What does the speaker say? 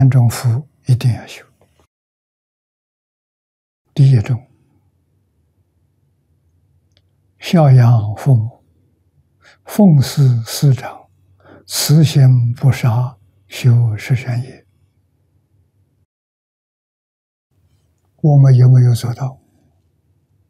种福一定要修。第一种，孝养父母，奉事师长，慈心不杀，修十善业。我们有没有做到？